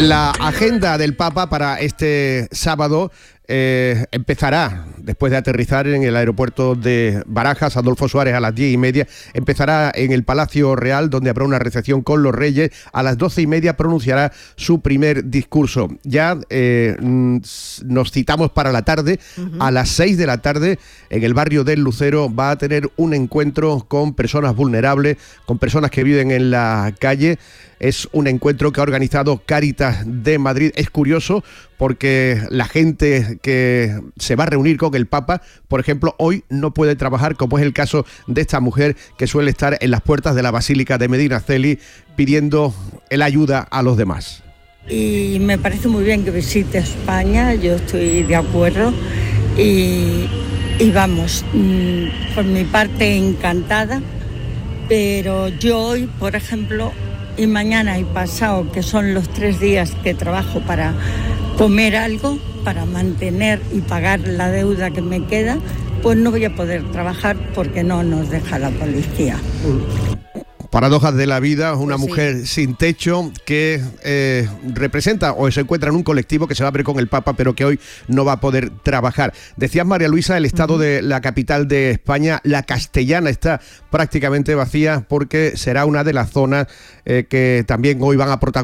La agenda del Papa para este sábado empezará, después de aterrizar en el aeropuerto de Barajas, Adolfo Suárez, a las 10:30, empezará en el Palacio Real, donde habrá una recepción con los reyes. A las 12:30 pronunciará su primer discurso. Ya nos citamos para la tarde. A las 6 de la tarde, en el barrio del Lucero, va a tener un encuentro con personas vulnerables, con personas que viven en la calle. Es un encuentro que ha organizado Cáritas de Madrid. Es curioso porque la gente que se va a reunir con el Papa, por ejemplo, hoy no puede trabajar, como es el caso de esta mujer que suele estar en las puertas de la Basílica de Medinaceli pidiendo la ayuda a los demás. Y me parece muy bien que visite España, yo estoy de acuerdo y vamos, por mi parte encantada, pero yo hoy, por ejemplo, y mañana y pasado, que son los 3 días que trabajo para comer algo, para mantener y pagar la deuda que me queda, pues no voy a poder trabajar porque no nos deja la policía. Paradojas de la vida, una mujer sin techo que representa o se encuentra en un colectivo que se va a ver con el Papa, pero que hoy no va a poder trabajar. Decías, María Luisa, el estado de la capital de España, la Castellana, está prácticamente vacía porque será una de las zonas que también hoy van a protagonizar